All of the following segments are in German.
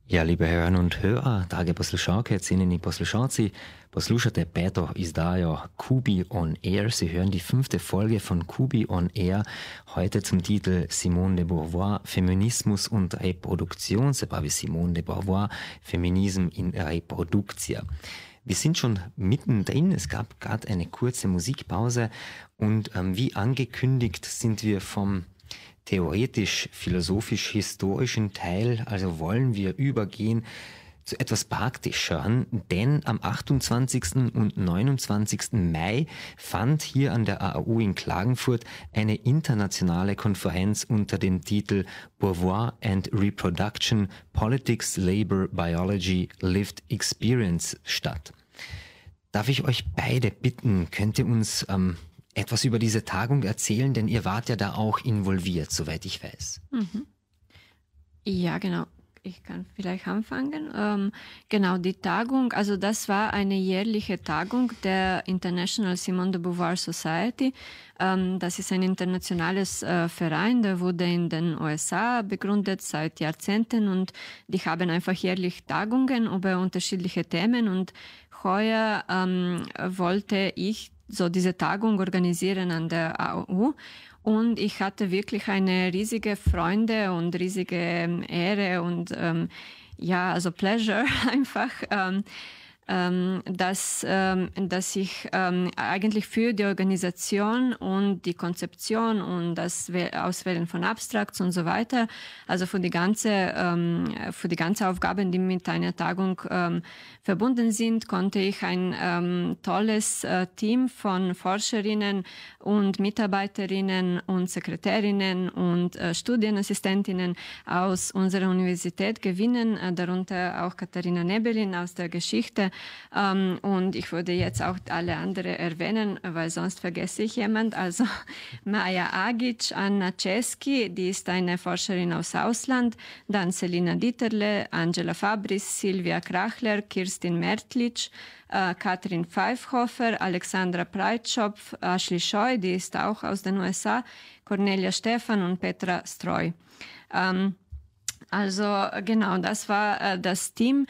Ja, liebe Hörerinnen und Hörer, drage poslušalke, cenjeni poslušalci, poslušate peto izdajo Kubi on Air. Sie hören die 5. Folge von Kubi on Air, heute zum Titel Simone de Beauvoir, Feminismus und Reproduktion, se pravi Simone de Beauvoir, Feminism in Reproduktia. Wir sind schon mittendrin, es gab gerade eine kurze Musikpause und wie angekündigt sind wir vom theoretisch-philosophisch-historischen Teil, also wollen wir übergehen zu etwas Praktischeren, denn am 28. und 29. Mai fand hier an der AAU in Klagenfurt eine internationale Konferenz unter dem Titel Beauvoir and Reproduction, Politics, Labor, Biology, Lived Experience statt. Darf ich euch beide bitten, könnt ihr uns etwas über diese Tagung erzählen, denn ihr wart ja da auch involviert, soweit ich weiß. Ja, genau. Ich kann vielleicht anfangen. Genau, die Tagung, also das war eine jährliche Tagung der International Simone de Beauvoir Society. Das ist ein internationales Verein, der wurde in den USA begründet seit Jahrzehnten und die haben einfach jährlich Tagungen über unterschiedliche Themen und heuer wollte ich so diese Tagung organisieren an der AU. Und ich hatte wirklich eine riesige Freude und riesige Ehre und also Pleasure einfach, dass ich eigentlich für die Organisation und die Konzeption und das Auswählen von Abstrakts und so weiter, also für die ganze Aufgaben, die mit einer Tagung verbunden sind, konnte ich ein tolles Team von Forscherinnen und Mitarbeiterinnen und Sekretärinnen und Studienassistentinnen aus unserer Universität gewinnen, darunter auch Katharina Nebelin aus der Geschichte. Und ich würde jetzt auch alle anderen erwähnen, weil sonst vergesse ich jemand. Also Maja Agic, Anna Ceschi, die ist eine Forscherin aus Ausland, dann Selina Dieterle, Angela Fabris, Silvia Krachler, Kirstin Mertlic, Katrin Pfeifhofer, Alexandra Breitschopf, Ashley Scheu, die ist auch aus den USA, Cornelia Stephan und Petra Stroy. Also genau, das war das Team.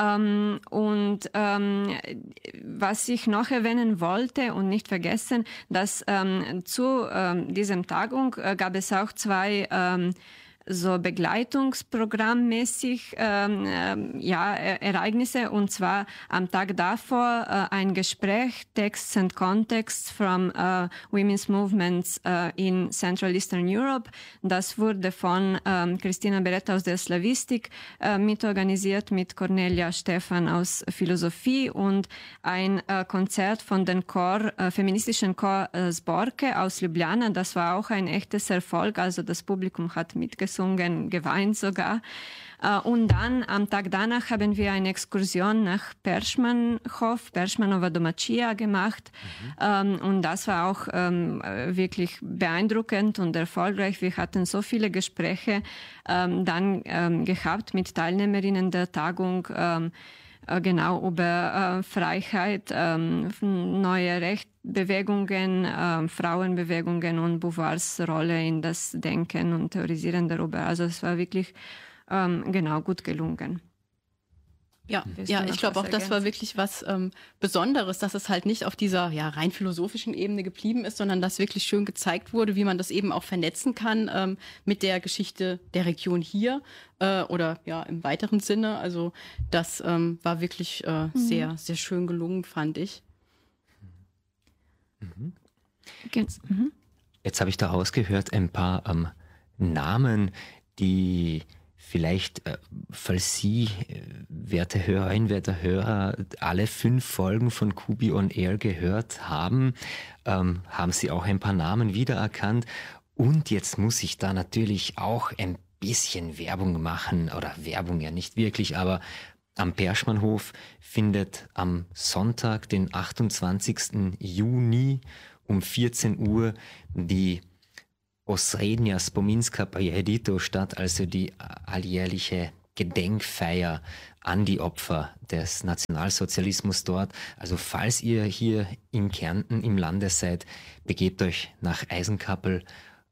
Was ich noch erwähnen wollte und nicht vergessen, dass zu diesem Tagung gab es auch zwei so begleitungsprogrammmäßig Ereignisse, und zwar am Tag davor ein Gespräch, Texts and Contexts from Women's Movements in Central Eastern Europe. Das wurde von Christina Beretta aus der Slavistik mitorganisiert mit Cornelia Stephan aus Philosophie und ein Konzert von den feministischen Chor Zborke aus Ljubljana. Das war auch ein echtes Erfolg, also das Publikum hat mitgesungen, geweint sogar. Und dann am Tag danach haben wir eine Exkursion nach Peršmanova Domačija gemacht. Und das war auch wirklich beeindruckend und erfolgreich. Wir hatten so viele Gespräche dann gehabt mit Teilnehmerinnen der Tagung, genau über Freiheit, neue Rechtsbewegungen, Frauenbewegungen und Beauvoirs Rolle in das Denken und Theorisieren darüber. Also es war wirklich gut gelungen. Ja, ich glaube auch, das war wirklich was Besonderes, dass es halt nicht auf dieser rein philosophischen Ebene geblieben ist, sondern dass wirklich schön gezeigt wurde, wie man das eben auch vernetzen kann mit der Geschichte der Region hier oder im weiteren Sinne. Also das war wirklich sehr, sehr schön gelungen, fand ich. Jetzt habe ich da rausgehört ein paar Namen, die vielleicht, falls Sie, werte Hörerinnen, werte Hörer, alle 5 Folgen von Kubi on Air gehört haben, haben Sie auch ein paar Namen wiedererkannt. Und jetzt muss ich da natürlich auch ein bisschen Werbung machen, oder Werbung ja nicht wirklich, aber am Perschmannhof findet am Sonntag, den 28. Juni um 14 Uhr die Osrednja Spominska Priredito statt, also die alljährliche Gedenkfeier an die Opfer des Nationalsozialismus dort. Also falls ihr hier in Kärnten im Lande seid, begebt euch nach Eisenkappel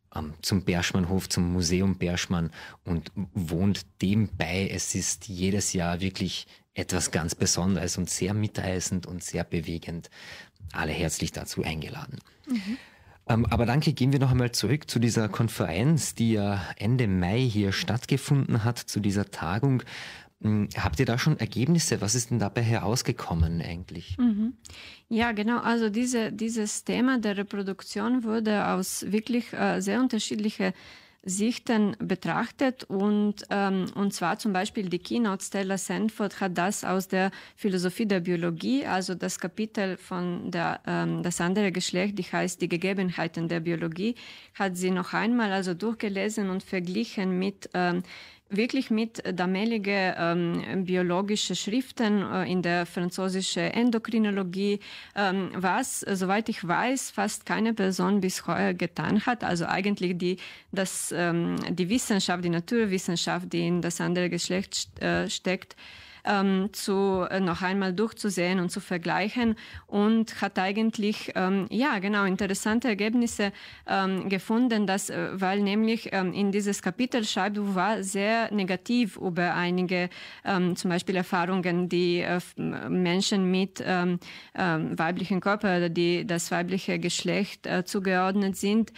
zum Berschmannhof, zum Museum Berschmann und wohnt dem bei. Es ist jedes Jahr wirklich etwas ganz Besonderes und sehr mitreißend und sehr bewegend. Alle herzlich dazu eingeladen. Aber danke, gehen wir noch einmal zurück zu dieser Konferenz, die ja Ende Mai hier stattgefunden hat, zu dieser Tagung. Habt ihr da schon Ergebnisse? Was ist denn dabei herausgekommen eigentlich? Ja, genau. Also dieses Thema der Reproduktion wurde aus wirklich sehr unterschiedlichen Sichten betrachtet und zwar zum Beispiel die Keynote Stella Sandford hat das aus der Philosophie der Biologie, also das Kapitel von das andere Geschlecht, die heißt die Gegebenheiten der Biologie, hat sie noch einmal also durchgelesen und verglichen mit wirklich mit damaligen biologischen Schriften in der französischen Endokrinologie, was, soweit ich weiß, fast keine Person bis heute getan hat. Also eigentlich die Wissenschaft, die Naturwissenschaft, die in das andere Geschlecht steckt, noch einmal durchzusehen und zu vergleichen und hat eigentlich interessante Ergebnisse gefunden, weil nämlich in dieses Kapitel schreibt Beauvoir sehr negativ über einige zum Beispiel Erfahrungen, die Menschen mit weiblichen Körper, die das weibliche Geschlecht zugeordnet sind,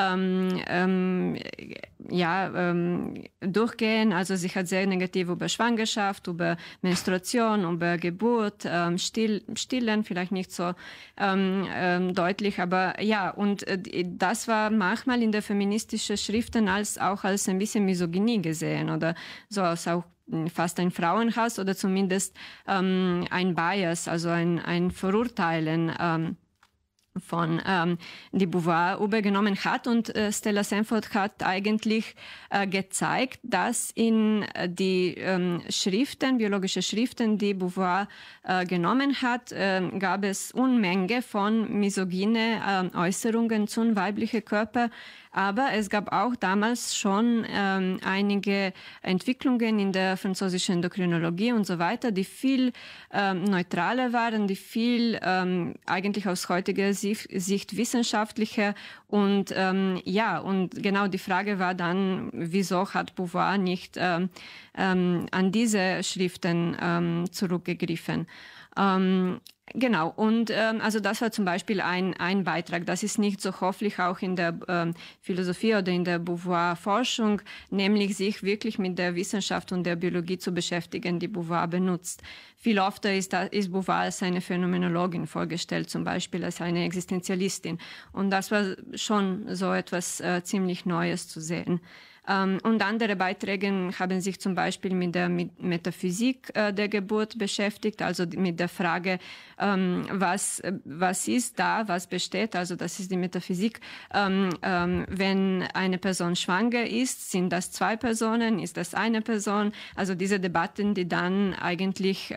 durchgehen. Also sie hat sehr negativ über Schwangerschaft, über Menstruation, über Geburt, Stillen, vielleicht nicht so deutlich, aber ja, und das war manchmal in der feministischen Schriften auch als ein bisschen Misogynie gesehen oder so als auch fast ein Frauenhass oder zumindest ein Bias, also ein Verurteilen von die Beauvoir übergenommen hat und Stella Sandford hat eigentlich gezeigt, dass in die biologische Schriften, die Beauvoir genommen hat, gab es Unmenge von misogyne Äußerungen zum weiblichen Körper. Aber es gab auch damals schon einige Entwicklungen in der französischen Endokrinologie und so weiter, die viel neutraler waren, die viel eigentlich aus heutiger Sicht wissenschaftlicher und und genau die Frage war dann, wieso hat Beauvoir nicht an diese Schriften zurückgegriffen. Genau, und also das war zum Beispiel ein Beitrag. Das ist nicht so häufig auch in der Philosophie oder in der Beauvoir-Forschung, nämlich sich wirklich mit der Wissenschaft und der Biologie zu beschäftigen, die Beauvoir benutzt. Viel öfter ist Beauvoir als eine Phänomenologin vorgestellt, zum Beispiel als eine Existenzialistin. Und das war schon so etwas ziemlich Neues zu sehen. Und andere Beiträge haben sich zum Beispiel mit der Metaphysik der Geburt beschäftigt, also mit der Frage, was ist da, was besteht, also das ist die Metaphysik. Wenn eine Person schwanger ist, sind das zwei Personen, ist das eine Person? Also diese Debatten, die dann eigentlich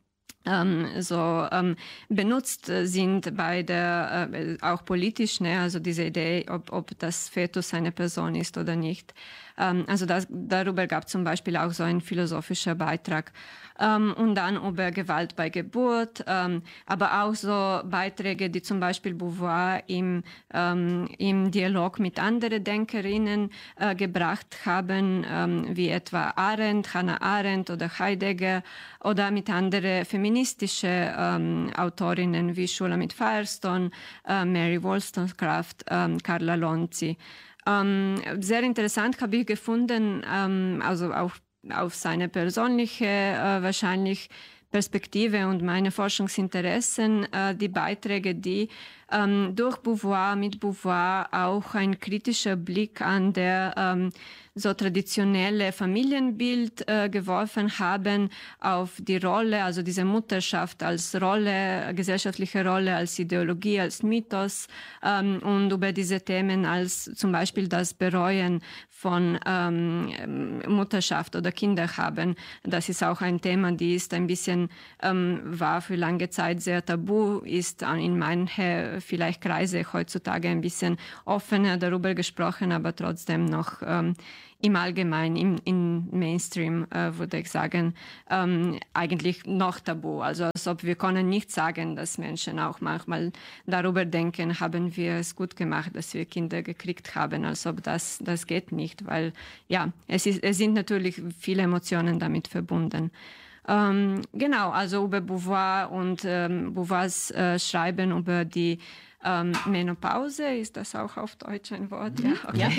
benutzt sind bei auch politisch, ne? Also diese Idee, ob das Fetus eine Person ist oder nicht. Also darüber gab zum Beispiel auch so ein philosophischer Beitrag. Und dann über Gewalt bei Geburt, aber auch so Beiträge, die zum Beispiel Beauvoir im Dialog mit anderen Denkerinnen gebracht haben, wie etwa Hannah Arendt oder Heidegger oder mit anderen feministischen Autorinnen wie Shulamit Firestone, Mary Wollstonecraft, Carla Lonzi. Sehr interessant habe ich gefunden, also auch auf seine persönliche wahrscheinlich Perspektive und meine Forschungsinteressen, die Beiträge, die mit Beauvoir auch ein kritischer Blick an der so traditionelle Familienbild geworfen haben, auf die Rolle, also diese Mutterschaft als Rolle, gesellschaftliche Rolle, als Ideologie, als Mythos und über diese Themen als zum Beispiel das Bereuen von Mutterschaft oder Kinderhaben. Das ist auch ein Thema, die ist ein bisschen, war für lange Zeit sehr tabu, ist in manchen vielleicht Kreise heutzutage ein bisschen offener darüber gesprochen, aber trotzdem noch im Allgemeinen, im Mainstream, würde ich sagen, eigentlich noch tabu. Also als ob wir können nicht sagen, dass Menschen auch manchmal darüber denken, haben wir es gut gemacht, dass wir Kinder gekriegt haben, als ob das geht nicht, weil ja, es sind natürlich viele Emotionen damit verbunden. Genau, also über Beauvoir und Beauvoirs Schreiben über die Menopause, ist das auch auf Deutsch ein Wort? Ja, okay.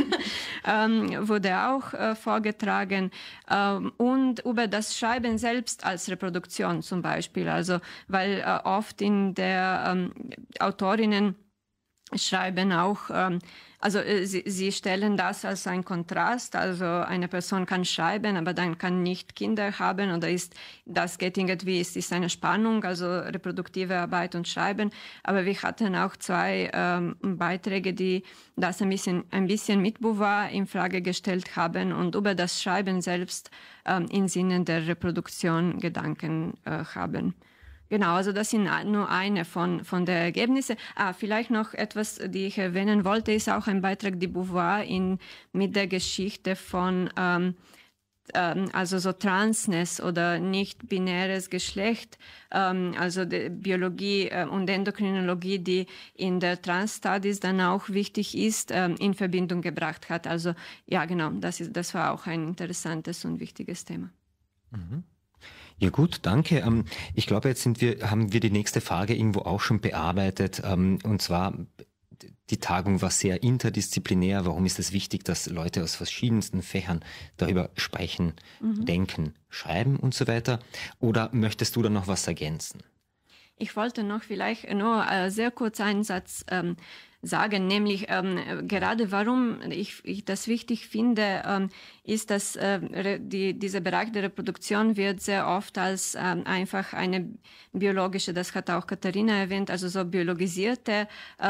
Ja. Wurde auch vorgetragen. Und über das Schreiben selbst als Reproduktion zum Beispiel. Also, weil oft in der Autorinnen schreiben auch, also sie stellen das als ein Kontrast, also eine Person kann schreiben, aber dann kann nicht Kinder haben oder das geht irgendwie, es ist eine Spannung, also reproduktive Arbeit und Schreiben, aber wir hatten auch 2 Beiträge, die das ein bisschen mit Beauvoir in Frage gestellt haben und über das Schreiben selbst im Sinne der Reproduktion Gedanken haben. Genau, also das sind nur eine von der Ergebnisse. Vielleicht noch etwas, die ich erwähnen wollte, ist auch ein Beitrag, die Beauvoir mit der Geschichte von also so Transness oder nicht-binäres Geschlecht, also die Biologie und Endokrinologie, die in der Trans-Studies dann auch wichtig ist, in Verbindung gebracht hat. Also ja, genau, das war auch ein interessantes und wichtiges Thema. Mhm. Ja gut, danke. Ich glaube, jetzt haben wir die nächste Frage irgendwo auch schon bearbeitet. Und zwar, die Tagung war sehr interdisziplinär. Warum ist es wichtig, dass Leute aus verschiedensten Fächern darüber sprechen, denken, schreiben und so weiter? Oder möchtest du da noch was ergänzen? Ich wollte noch vielleicht nur sehr kurz einen Satz sagen, nämlich gerade warum ich das wichtig finde, ist, dass dieser Bereich der Reproduktion wird sehr oft als einfach eine biologische, das hat auch Katharina erwähnt, also so biologisierte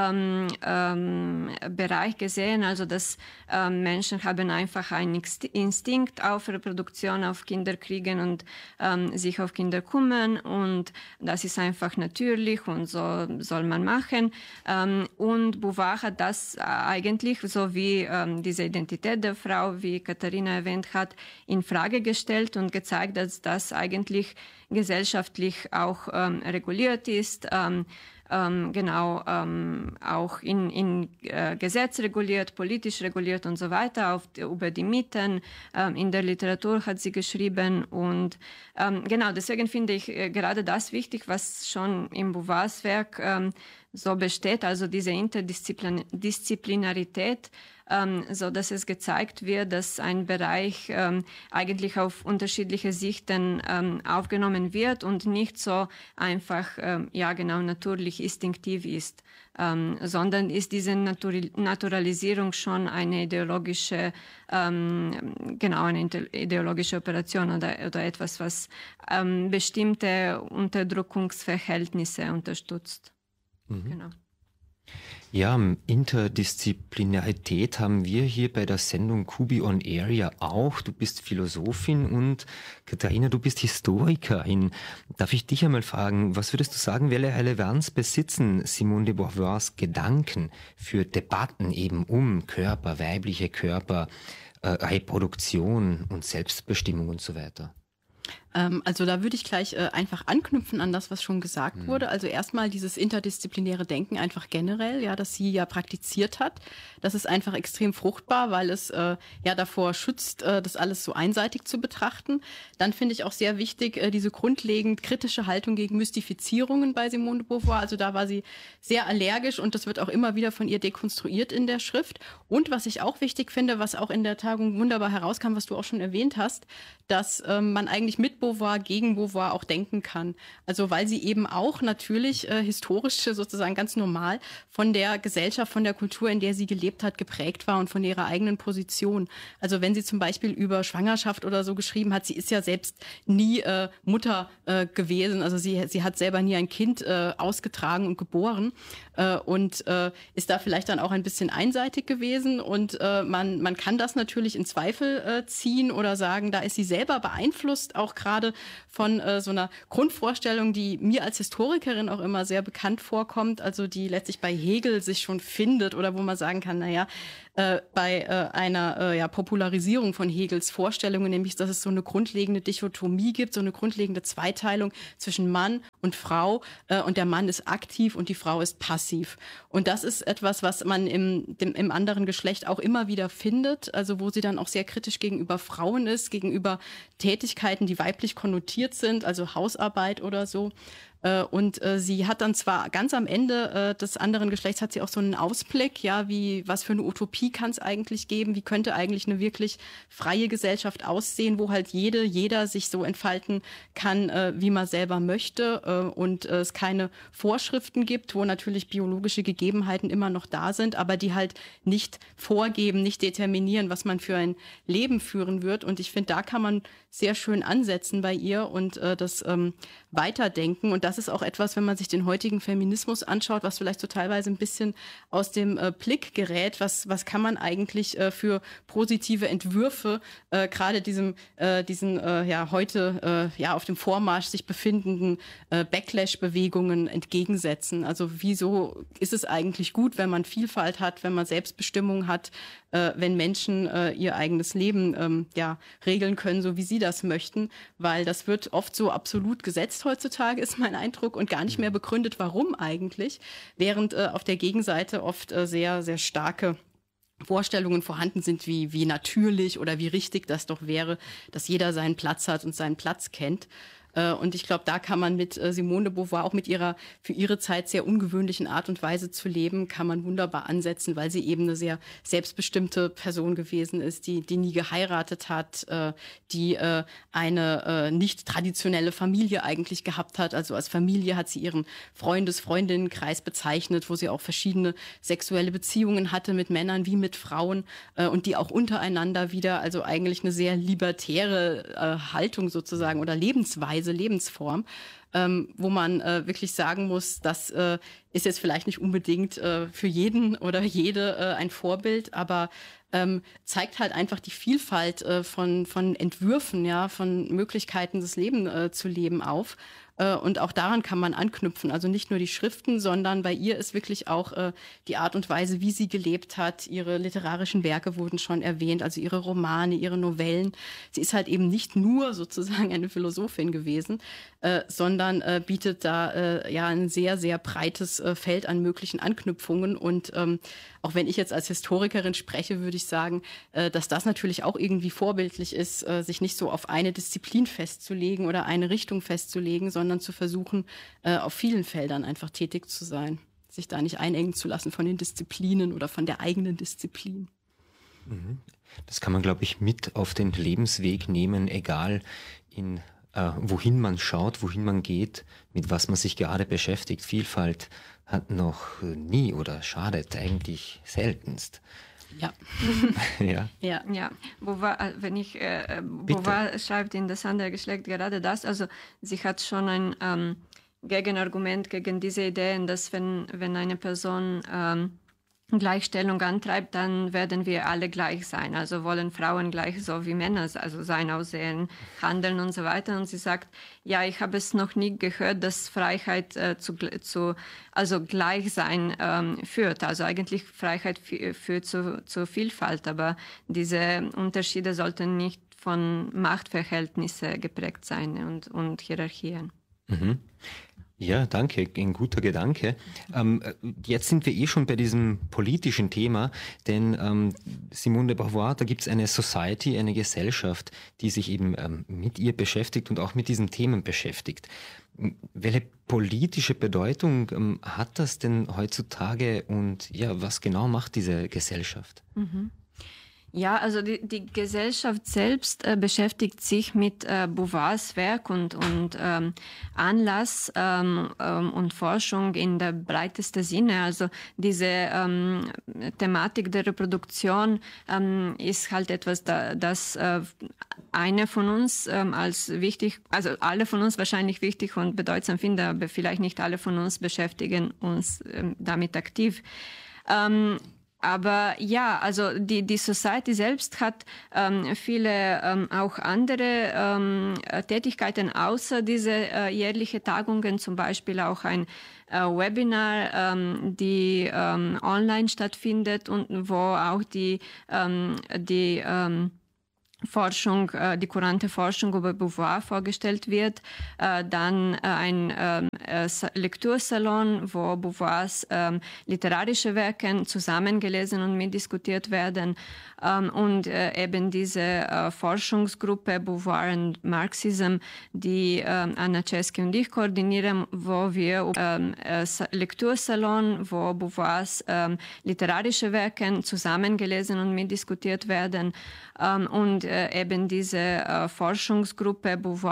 Bereich gesehen, also dass Menschen haben einfach einen Instinkt auf Reproduktion, auf Kinder kriegen und sich auf Kinder kümmern und das ist einfach natürlich und so soll man machen. Und Beauvoir hat das eigentlich, so wie diese Identität der Frau, wie Katharina erwähnt hat, in Frage gestellt und gezeigt, dass das eigentlich gesellschaftlich auch reguliert ist, auch in Gesetz reguliert, politisch reguliert und so weiter, über die Mieten, in der Literatur hat sie geschrieben und deswegen finde ich gerade das wichtig, was schon im Beauvoirs Werk so besteht, also diese Interdisziplinarität, so dass es gezeigt wird, dass ein Bereich eigentlich auf unterschiedliche Sichten aufgenommen wird und nicht so einfach, natürlich instinktiv ist, sondern ist diese Naturalisierung schon eine ideologische, Operation oder etwas, was bestimmte Unterdrückungsverhältnisse unterstützt. Mhm. Genau. Ja, Interdisziplinarität haben wir hier bei der Sendung Kubi on Air ja auch. Du bist Philosophin und Katharina, du bist Historikerin. Darf ich dich einmal fragen, was würdest du sagen, welche Relevanz besitzen Simone de Beauvoirs Gedanken für Debatten eben um Körper, weibliche Körper, Reproduktion und Selbstbestimmung und so weiter? Also da würde ich gleich einfach anknüpfen an das, was schon gesagt wurde. Also erstmal dieses interdisziplinäre Denken einfach generell, ja, das sie ja praktiziert hat. Das ist einfach extrem fruchtbar, weil es davor schützt, das alles so einseitig zu betrachten. Dann finde ich auch sehr wichtig, diese grundlegend kritische Haltung gegen Mystifizierungen bei Simone de Beauvoir. Also da war sie sehr allergisch und das wird auch immer wieder von ihr dekonstruiert in der Schrift. Und was ich auch wichtig finde, was auch in der Tagung wunderbar herauskam, was du auch schon erwähnt hast, dass man eigentlich mit Beauvoir gegen Beauvoir auch denken kann. Also weil sie eben auch natürlich historisch sozusagen ganz normal von der Gesellschaft, von der Kultur, in der sie gelebt hat, geprägt war und von ihrer eigenen Position. Also wenn sie zum Beispiel über Schwangerschaft oder so geschrieben hat, sie ist ja selbst nie Mutter gewesen. Also sie hat selber nie ein Kind ausgetragen und geboren und ist da vielleicht dann auch ein bisschen einseitig gewesen. Und man kann das natürlich in Zweifel ziehen oder sagen, da ist sie selber beeinflusst, auch gerade gerade von so einer Grundvorstellung, die mir als Historikerin auch immer sehr bekannt vorkommt, also die letztlich bei Hegel sich schon findet oder wo man sagen kann, bei einer Popularisierung von Hegels Vorstellungen, nämlich, dass es so eine grundlegende Dichotomie gibt, so eine grundlegende Zweiteilung zwischen Mann und Frau und der Mann ist aktiv und die Frau ist passiv. Und das ist etwas, was man im anderen Geschlecht auch immer wieder findet, also wo sie dann auch sehr kritisch gegenüber Frauen ist, gegenüber Tätigkeiten, die weiblich konnotiert sind, also Hausarbeit oder so. Und sie hat dann zwar ganz am Ende des anderen Geschlechts hat sie auch so einen Ausblick, ja, was für eine Utopie kann es eigentlich geben, wie könnte eigentlich eine wirklich freie Gesellschaft aussehen, wo halt jeder sich so entfalten kann, wie man selber möchte und es keine Vorschriften gibt, wo natürlich biologische Gegebenheiten immer noch da sind, aber die halt nicht vorgeben, nicht determinieren, was man für ein Leben führen wird. Und ich finde, da kann man sehr schön ansetzen bei ihr und das weiterdenken. Und das ist auch etwas, wenn man sich den heutigen Feminismus anschaut, was vielleicht so teilweise ein bisschen aus dem Blick gerät. Was kann man eigentlich für positive Entwürfe gerade diesen heute auf dem Vormarsch sich befindenden Backlash-Bewegungen entgegensetzen? Also wieso ist es eigentlich gut, wenn man Vielfalt hat, wenn man Selbstbestimmung hat, wenn Menschen ihr eigenes Leben regeln können, so wie sie das möchten, weil das wird oft so absolut gesetzt heutzutage, ist mein Eindruck, und gar nicht mehr begründet, warum eigentlich, während auf der Gegenseite oft sehr, sehr starke Vorstellungen vorhanden sind, wie natürlich oder wie richtig das doch wäre, dass jeder seinen Platz hat und seinen Platz kennt. Und ich glaube, da kann man mit Simone de Beauvoir auch mit ihrer für ihre Zeit sehr ungewöhnlichen Art und Weise zu leben, kann man wunderbar ansetzen, weil sie eben eine sehr selbstbestimmte Person gewesen ist, die nie geheiratet hat, die eine nicht traditionelle Familie eigentlich gehabt hat. Also als Familie hat sie ihren Freundinnenkreis bezeichnet, wo sie auch verschiedene sexuelle Beziehungen hatte mit Männern wie mit Frauen und die auch untereinander wieder, also eigentlich eine sehr libertäre Haltung sozusagen oder Lebensform, wo man wirklich sagen muss, das ist jetzt vielleicht nicht unbedingt für jeden oder jede ein Vorbild, aber zeigt halt einfach die Vielfalt von Entwürfen, ja, von Möglichkeiten, das Leben zu leben auf. Und auch daran kann man anknüpfen. Also nicht nur die Schriften, sondern bei ihr ist wirklich auch die Art und Weise, wie sie gelebt hat. Ihre literarischen Werke wurden schon erwähnt, also ihre Romane, ihre Novellen. Sie ist halt eben nicht nur sozusagen eine Philosophin gewesen, sondern bietet da ein sehr, sehr breites Feld an möglichen Anknüpfungen. Und auch wenn ich jetzt als Historikerin spreche, würde ich sagen, dass das natürlich auch irgendwie vorbildlich ist, sich nicht so auf eine Disziplin festzulegen oder eine Richtung festzulegen, sondern zu versuchen, auf vielen Feldern einfach tätig zu sein, sich da nicht einengen zu lassen von den Disziplinen oder von der eigenen Disziplin. Das kann man, glaube ich, mit auf den Lebensweg nehmen, egal wohin man schaut, wohin man geht, mit was man sich gerade beschäftigt. Vielfalt hat noch nie oder schadet eigentlich seltenst. Ja. Ja. Beauvoir schreibt in Das andere Geschlecht gerade das, also sie hat schon ein Gegenargument gegen diese Ideen, dass wenn eine Person Gleichstellung antreibt, dann werden wir alle gleich sein. Also wollen Frauen gleich so wie Männer also sein, aussehen, handeln und so weiter. Und sie sagt, ja, ich habe es noch nie gehört, dass Freiheit also Gleichsein führt. Also eigentlich Freiheit führt zu Vielfalt, aber diese Unterschiede sollten nicht von Machtverhältnissen geprägt sein und Hierarchien. Mhm. Ja, danke, ein guter Gedanke. Jetzt sind wir schon bei diesem politischen Thema, denn Simone de Beauvoir, da gibt es eine Society, eine Gesellschaft, die sich eben mit ihr beschäftigt und auch mit diesen Themen beschäftigt. Welche politische Bedeutung hat das denn heutzutage und ja, was genau macht diese Gesellschaft? Mhm. Ja, also die Gesellschaft selbst beschäftigt sich mit Beauvoirs Werk und Anlass und Forschung in der breitesten Sinne. Also diese Thematik der Reproduktion ist halt etwas, das eine von uns als wichtig, also alle von uns wahrscheinlich wichtig und bedeutsam finden, aber vielleicht nicht alle von uns beschäftigen uns damit aktiv. Aber ja, also die Society selbst hat viele auch andere Tätigkeiten außer diese jährliche Tagungen, zum Beispiel auch ein Webinar, die online stattfindet und wo auch die Forschung, die kurante Forschung über Beauvoir vorgestellt wird. Dann ein Lektursalon, wo Beauvoirs literarische Werke zusammengelesen und mitdiskutiert werden. Und eben diese Forschungsgruppe Beauvoir and Marxism, die Anna Cesky und ich koordinieren, wo wir Lektursalon, wo Beauvoirs literarische Werke zusammengelesen und mitdiskutiert werden. Und eben diese Forschungsgruppe Beauvoir